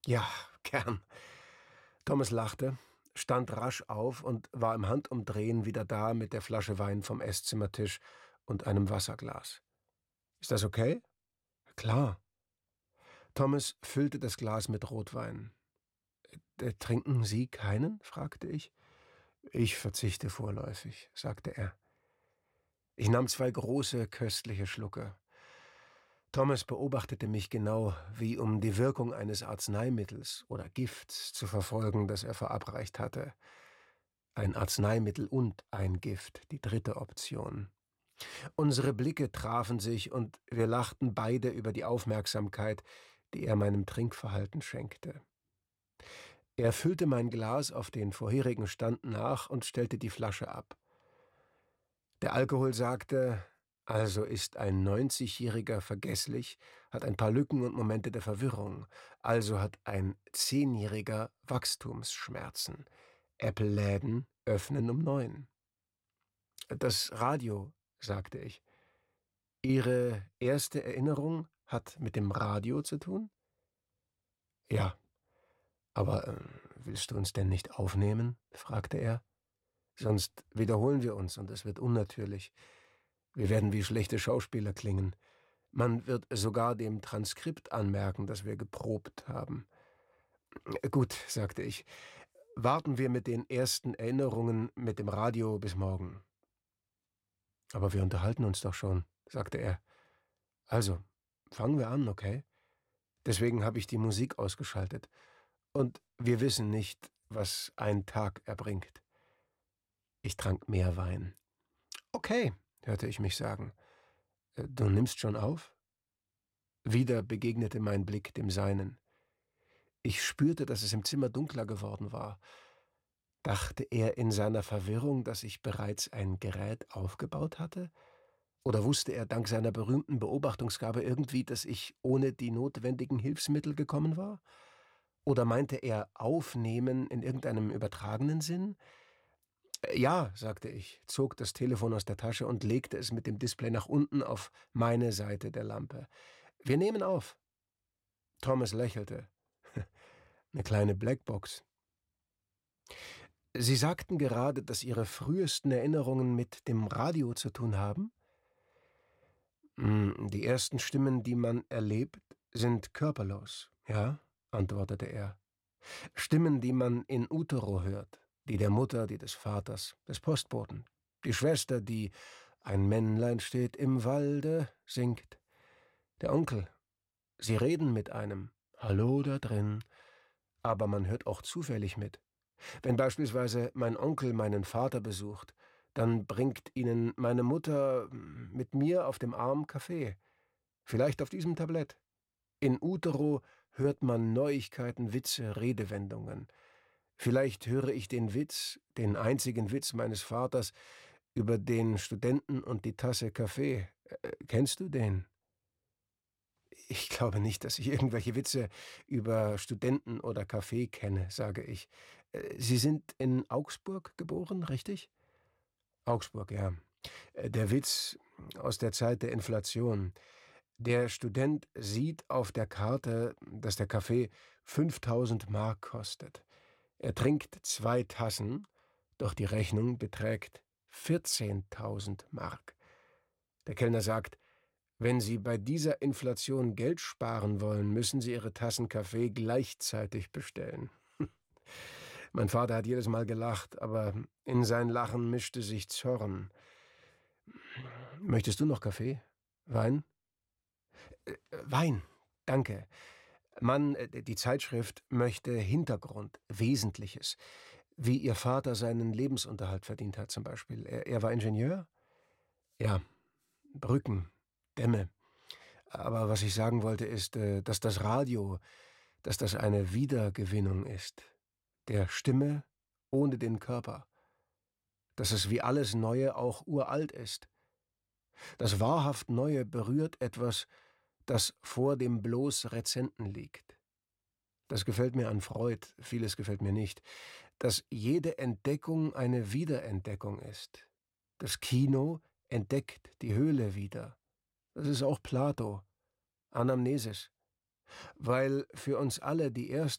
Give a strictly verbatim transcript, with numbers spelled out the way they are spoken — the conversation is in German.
Ja, gern. Thomas lachte, stand rasch auf und war im Handumdrehen wieder da mit der Flasche Wein vom Esszimmertisch und einem Wasserglas. »Ist das okay?« »Klar.« Thomas füllte das Glas mit Rotwein. Äh, »Trinken Sie keinen?« fragte ich. »Ich verzichte vorläufig«, sagte er. Ich nahm zwei große, köstliche Schlucke. Thomas beobachtete mich genau, wie um die Wirkung eines Arzneimittels oder Gifts zu verfolgen, das er verabreicht hatte. Ein Arzneimittel und ein Gift, die dritte Option. Unsere Blicke trafen sich und wir lachten beide über die Aufmerksamkeit, die er meinem Trinkverhalten schenkte. Er füllte mein Glas auf den vorherigen Stand nach und stellte die Flasche ab. Der Alkohol sagte, also ist ein neunzigjähriger vergesslich, hat ein paar Lücken und Momente der Verwirrung, also hat ein zehnjähriger Wachstumsschmerzen. Apple-Läden öffnen um neun. Das Radio, sagte ich. Ihre erste Erinnerung hat mit dem Radio zu tun? Ja, aber äh, willst du uns denn nicht aufnehmen? Fragte er. Sonst wiederholen wir uns und es wird unnatürlich. Wir werden wie schlechte Schauspieler klingen. Man wird sogar dem Transkript anmerken, dass wir geprobt haben. Gut, sagte ich. Warten wir mit den ersten Erinnerungen mit dem Radio bis morgen. Aber wir unterhalten uns doch schon, sagte er. Also, fangen wir an, okay? Deswegen habe ich die Musik ausgeschaltet. Und wir wissen nicht, was ein Tag erbringt. Ich trank mehr Wein. Okay, hörte ich mich sagen. Du nimmst schon auf? Wieder begegnete mein Blick dem seinen. Ich spürte, dass es im Zimmer dunkler geworden war. Dachte er in seiner Verwirrung, dass ich bereits ein Gerät aufgebaut hatte? Oder wusste er dank seiner berühmten Beobachtungsgabe irgendwie, dass ich ohne die notwendigen Hilfsmittel gekommen war? Oder meinte er aufnehmen in irgendeinem übertragenen Sinn? Äh, Ja, sagte ich, zog das Telefon aus der Tasche und legte es mit dem Display nach unten auf meine Seite der Lampe. Wir nehmen auf. Thomas lächelte. Eine kleine Blackbox. Sie sagten gerade, dass Ihre frühesten Erinnerungen mit dem Radio zu tun haben? Hm, Die ersten Stimmen, die man erlebt, sind körperlos, ja, antwortete er. Stimmen, die man in utero hört, die der Mutter, die des Vaters, des Postboten, die Schwester, die »Ein Männlein steht im Walde« singt, der Onkel. Sie reden mit einem, »Hallo da drin«, aber man hört auch zufällig mit. Wenn beispielsweise mein Onkel meinen Vater besucht, dann bringt ihnen meine Mutter mm, mit mir auf dem Arm Kaffee. Vielleicht auf diesem Tablett. In utero hört man Neuigkeiten, Witze, Redewendungen. Vielleicht höre ich den Witz, den einzigen Witz meines Vaters, über den Studenten und die Tasse Kaffee. Äh, kennst du den? Ich glaube nicht, dass ich irgendwelche Witze über Studenten oder Kaffee kenne, sage ich. Äh, Sie sind in Augsburg geboren, richtig? Augsburg, ja. Äh, Der Witz aus der Zeit der Inflation. Der Student sieht auf der Karte, dass der Kaffee fünftausend Mark kostet. Er trinkt zwei Tassen, doch die Rechnung beträgt vierzehntausend Mark. Der Kellner sagt, wenn Sie bei dieser Inflation Geld sparen wollen, müssen Sie Ihre Tassen Kaffee gleichzeitig bestellen. Mein Vater hat jedes Mal gelacht, aber in sein Lachen mischte sich Zorn. Möchtest du noch Kaffee? Wein? Äh, Wein, danke. Mann, äh, die Zeitschrift möchte Hintergrund, Wesentliches. Wie Ihr Vater seinen Lebensunterhalt verdient hat zum Beispiel. Er, er war Ingenieur? Ja, Brücken, Dämme. Aber was ich sagen wollte ist, äh, dass das Radio, dass das eine Wiedergewinnung ist. Der Stimme ohne den Körper. Dass es wie alles Neue auch uralt ist. Das wahrhaft Neue berührt etwas, das vor dem bloß Rezenten liegt. Das gefällt mir an Freud, vieles gefällt mir nicht. Dass jede Entdeckung eine Wiederentdeckung ist. Das Kino entdeckt die Höhle wieder. Das ist auch Plato, Anamnesis. Weil für uns alle die erste